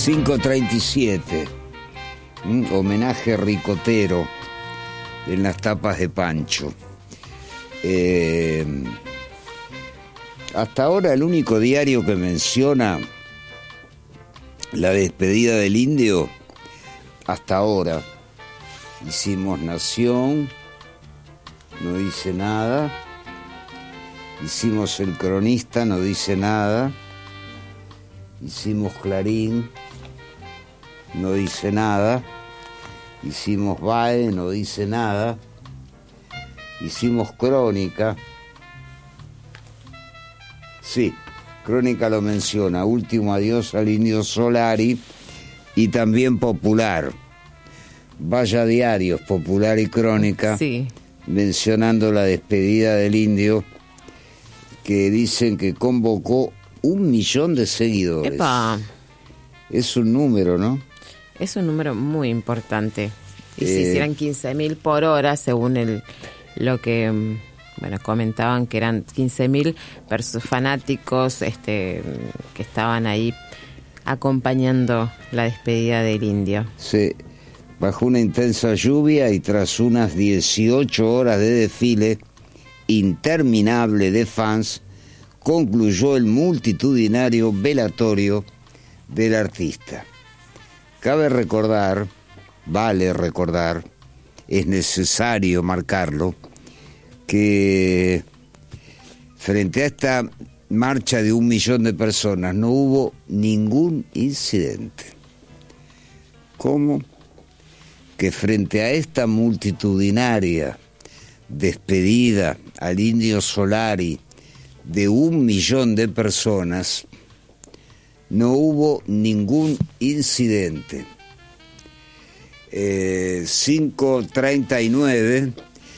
5:37. Homenaje ricotero en las tapas de Pancho. Hasta ahora el único diario que menciona la despedida del indio, hasta ahora, hicimos Nación, no dice nada, hicimos El Cronista, no dice nada, hicimos Clarín, no dice nada, hicimos BAE, no dice nada, hicimos Crónica, sí, Crónica lo menciona, Último adiós al Indio Solari, y también Popular. Vaya diarios, Popular y Crónica, sí, mencionando la despedida del indio, que dicen que convocó 1 millón de seguidores. ¡Epa! Es un número, ¿no? Es un número muy importante. Y si hicieran 15.000 por hora, según lo que comentaban, que eran 15.000 fanáticos que estaban ahí acompañando la despedida del indio. Sí, bajo una intensa lluvia y tras unas 18 horas de desfile interminable de fans, concluyó el multitudinario velatorio del artista. Cabe recordar, vale recordar, es necesario marcarlo, que frente a esta marcha de 1 millón de personas no hubo ningún incidente. ¿Cómo? Que frente a esta multitudinaria despedida al Indio Solari de 1 millón de personas, no hubo ningún incidente. 5:39,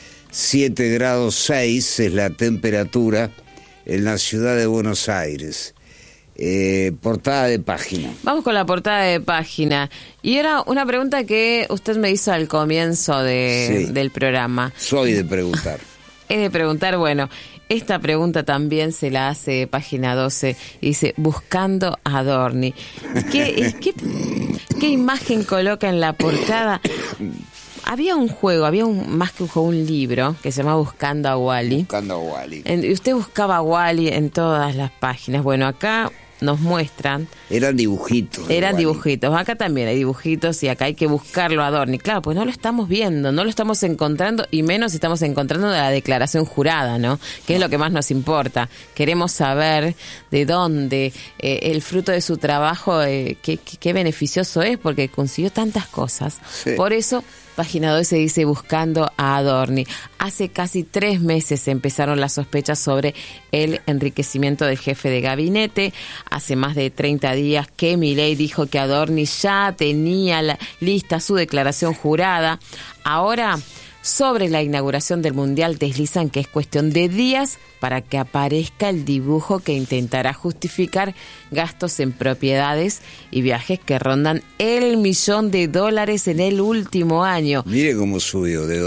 7 grados 6 es la temperatura en la ciudad de Buenos Aires. Portada de página. Vamos con la portada de página. Y era una pregunta que usted me hizo al comienzo del programa. Soy de preguntar. Es de preguntar, bueno, esta pregunta también se la hace Página 12, dice, buscando a Adorni. ¿Qué imagen coloca en la portada? Había un juego, más que un juego, un libro que se llama Buscando a Wally. Buscando a Wally. Y usted buscaba a Wally en todas las páginas. Bueno, acá nos muestran... Eran dibujitos. Eran dibujitos. Acá también hay dibujitos y acá hay que buscarlo a Adorni. Claro, pues no lo estamos viendo, no lo estamos encontrando y menos estamos encontrando de la declaración jurada, ¿no? Que es lo que más nos importa. Queremos saber de dónde, el fruto de su trabajo, qué beneficioso es, porque consiguió tantas cosas. Sí. Por eso... Página 12 dice buscando a Adorni. Hace casi 3 meses empezaron las sospechas sobre el enriquecimiento del jefe de gabinete. Hace más de 30 días que Milei dijo que Adorni ya tenía lista su declaración jurada. Ahora, sobre la inauguración del Mundial, deslizan que es cuestión de días para que aparezca el dibujo que intentará justificar gastos en propiedades y viajes que rondan $1 millón en el último año. Mire cómo subió, de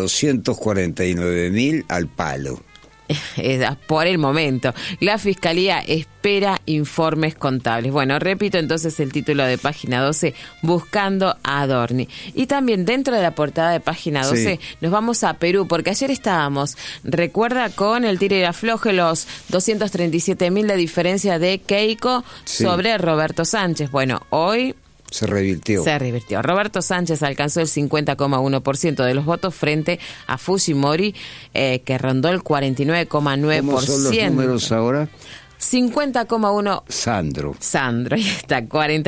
249.000 al palo. Por el momento. La Fiscalía espera informes contables. Bueno, repito entonces el título de Página 12, buscando a Adorni. Y también dentro de la portada de Página 12 nos vamos a Perú, porque ayer estábamos, recuerda, con el tire y afloje, los 237.000 de diferencia de Keiko sobre Roberto Sánchez. Bueno, hoy... Se revirtió. Roberto Sánchez alcanzó el 50,1% de los votos frente a Fujimori, que rondó el 49,9%. ¿Cómo son los números ahora? 50,1. Sandro, ahí está,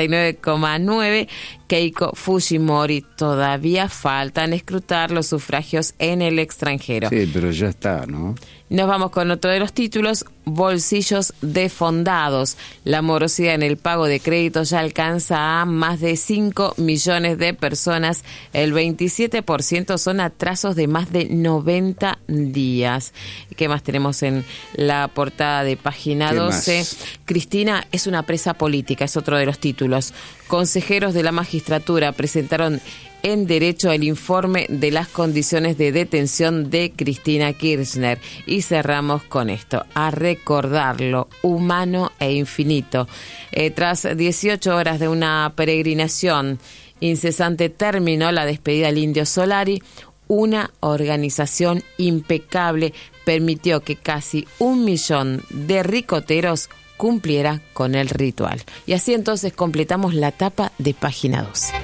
49,9. Keiko Fujimori. Todavía faltan escrutar los sufragios en el extranjero. Sí, pero ya está, ¿no? Nos vamos con otro de los títulos, bolsillos defondados. La morosidad en el pago de créditos ya alcanza a más de 5 millones de personas. El 27% son atrasos de más de 90 días. ¿Qué más tenemos en la portada de Página 12? Más? Cristina es una presa política, es otro de los títulos. Consejeros de la magistratura presentaron en Derecho el informe de las condiciones de detención de Cristina Kirchner. Y cerramos con esto. Arreglo recordarlo, humano e infinito. Tras 18 horas de una peregrinación incesante, terminó la despedida del Indio Solari. Una organización impecable permitió que casi 1 millón de ricoteros cumpliera con el ritual. Y así entonces completamos la tapa de Página 12.